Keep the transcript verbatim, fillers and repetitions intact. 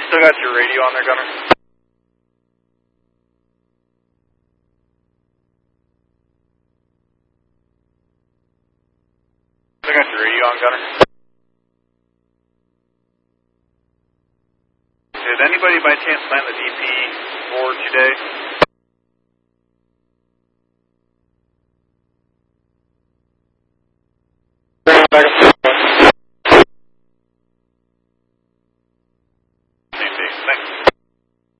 still got your radio on there, Gunner? Still got your radio on, Gunner? Did anybody by chance land the D P four today?